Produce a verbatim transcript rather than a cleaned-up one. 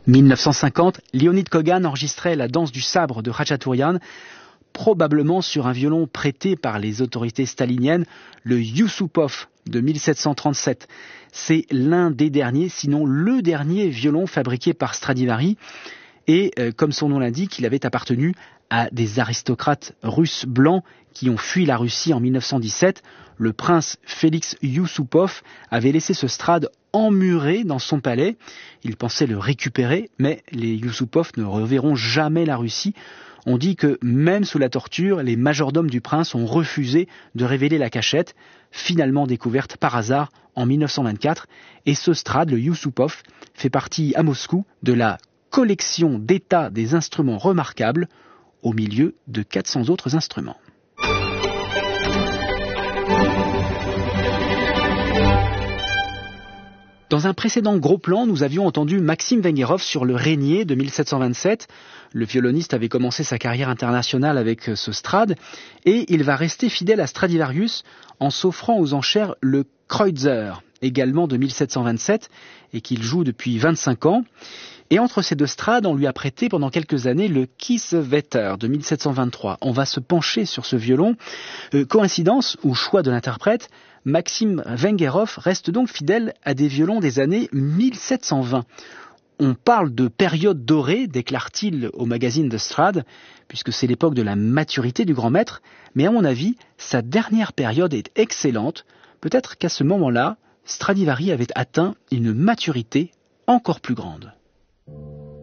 mille neuf cent cinquante, Leonid Kogan enregistrait la danse du sabre de Khachaturian, probablement sur un violon prêté par les autorités staliniennes, le Yusupov de mille sept cent trente-sept. C'est l'un des derniers, sinon le dernier violon fabriqué par Stradivari. Et euh, comme son nom l'indique, il avait appartenu à des aristocrates russes blancs qui ont fui la Russie en mille neuf cent dix-sept. Le prince Félix Yusupov avait laissé ce strade emmuré dans son palais. Il pensait le récupérer, mais les Yusupov ne reverront jamais la Russie. On dit que même sous la torture, les majordomes du prince ont refusé de révéler la cachette, finalement découverte par hasard en mille neuf cent vingt-quatre. Et ce strade, le Yusupov, fait partie à Moscou de la collection d'état des instruments remarquables, au milieu de quatre cents autres instruments. Dans un précédent gros plan, nous avions entendu Maxime Vengerov sur le Régnier de mille sept cent vingt-sept. Le violoniste avait commencé sa carrière internationale avec ce strade et il va rester fidèle à Stradivarius en s'offrant aux enchères le Kreutzer, également de mille sept cent vingt-sept et qu'il joue depuis vingt-cinq ans. Et entre ces deux strades, on lui a prêté pendant quelques années le Kiesewetter de mille sept cent vingt-trois. On va se pencher sur ce violon. Euh, coïncidence ou choix de l'interprète, Maxime Vengerov reste donc fidèle à des violons des années mille sept cent vingt. On parle de période dorée, déclare-t-il au magazine The Strad, puisque c'est l'époque de la maturité du grand maître, mais à mon avis, sa dernière période est excellente. Peut-être qu'à ce moment-là, Stradivari avait atteint une maturité encore plus grande.